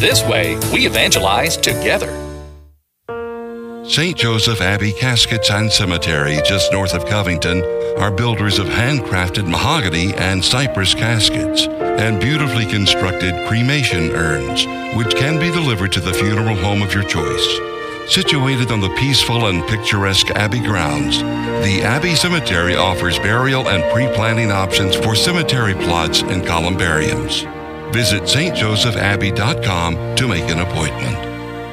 This way, we evangelize together. St. Joseph Abbey Caskets and Cemetery, just north of Covington, are builders of handcrafted mahogany and cypress caskets and beautifully constructed cremation urns, which can be delivered to the funeral home of your choice. Situated on the peaceful and picturesque Abbey grounds, the Abbey Cemetery offers burial and pre-planning options for cemetery plots and columbariums. Visit stjosephabbey.com to make an appointment.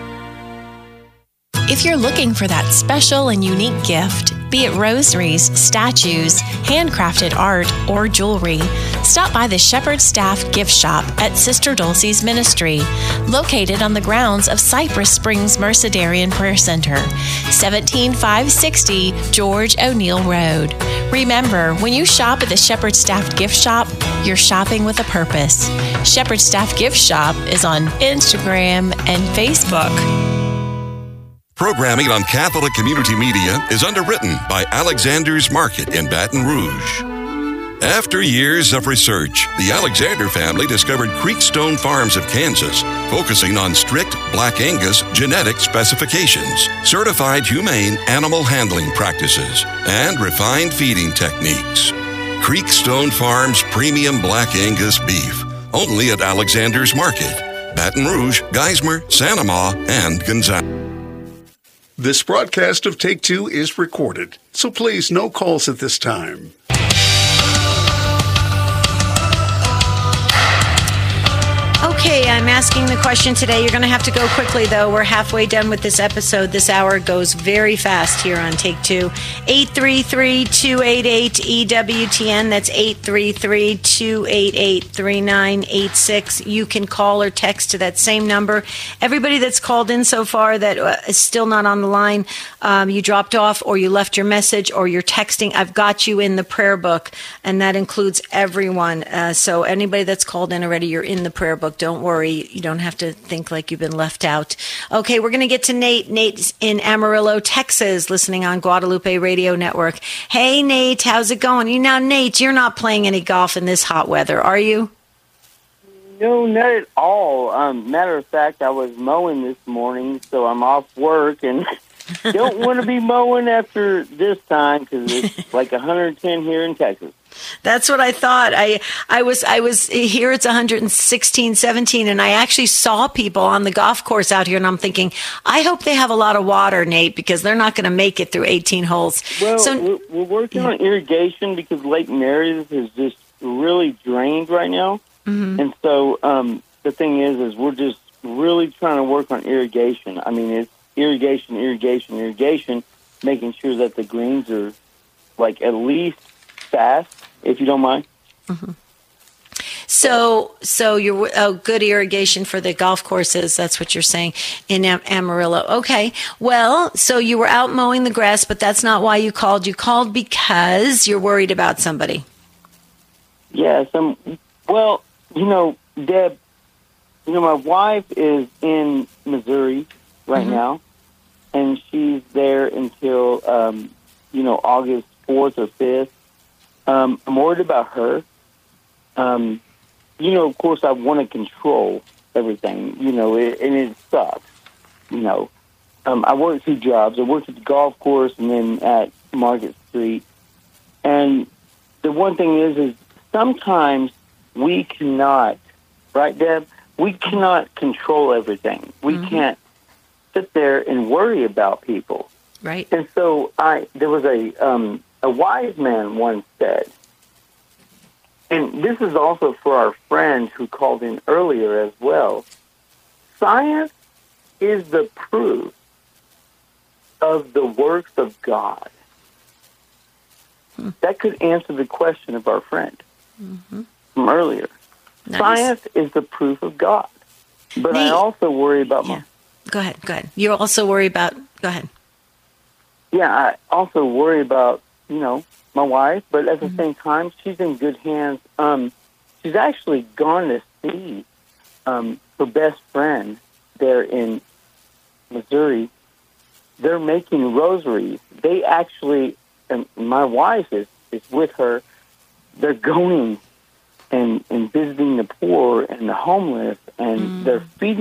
If you're looking for that special and unique gift, be it rosaries, statues, handcrafted art, or jewelry, stop by the Shepherd Staff Gift Shop at Sister Dulcie's Ministry, located on the grounds of Cypress Springs Mercedarian Prayer Center, 17560 George O'Neill Road. Remember, when you shop at the Shepherd Staff Gift Shop, you're shopping with a purpose. Shepherd Staff Gift Shop is on Instagram and Facebook. Programming on Catholic Community Media is underwritten by Alexander's Market in Baton Rouge. After years of research, the Alexander family discovered Creekstone Farms of Kansas, focusing on strict Black Angus genetic specifications, certified humane animal handling practices, and refined feeding techniques. Creekstone Farms Premium Black Angus Beef, only at Alexander's Market, Baton Rouge, Geismar, Santa Ma, and Gonzaga. This broadcast of Take Two is recorded, so please no calls at this time. Okay, I'm asking the question today. You're going to have to go quickly, though. We're halfway done with this episode. This hour goes very fast here on Take Two. 833-288-EWTN. That's 833-288-3986. You can call or text to that same number. Everybody that's called in so far that is still not on the line, you dropped off or you left your message or you're texting, I've got you in the prayer book, and that includes everyone. So anybody that's called in already, you're in the prayer book. Don't worry. You don't have to think like you've been left out. Okay, we're going to get to Nate. Nate's in Amarillo, Texas, listening on Guadalupe Radio Network. Hey, Nate, how's it going? Now, Nate, you're not playing any golf in this hot weather, are you? No, not at all. Matter of fact, I was mowing this morning, so I'm off work and don't want to be mowing after this time because it's like 110 here in Texas. That's what I thought. I was here. It's 116, 17, and I actually saw people on the golf course out here, and I'm thinking, I hope they have a lot of water, Nate, because they're not going to make it through 18 holes. Well, so, we're working on irrigation because Lake Meredith is just really drained right now, and so the thing is we're just really trying to work on irrigation. I mean, it's irrigation, making sure that the greens are like at least fast, if you don't mind. So you're good irrigation for the golf courses. That's what you're saying in Amarillo. Okay. Well, so you were out mowing the grass, but that's not why you called. You called because you're worried about somebody. Yes. Well, Deb, my wife is in Missouri right now, and she's there until, August 4th or 5th. I'm worried about her. Of course, I want to control everything, and it sucks. I work 2 jobs. I work at the golf course and then at Market Street. And the one thing is sometimes we cannot, right, Deb? We cannot control everything. We can't sit there and worry about people. Right. And so there was a wise man once said, and this is also for our friend who called in earlier as well, science is the proof of the works of God. That could answer the question of our friend from earlier. Nice. Science is the proof of God. But I also worry about my... Go ahead. You also worry about... Go ahead. Yeah, I also worry about, my wife, but at the same time, she's in good hands. She's actually gone to see her best friend there in Missouri. They're making rosaries. They actually, and my wife is with her, they're going and visiting the poor and the homeless, and they're feeding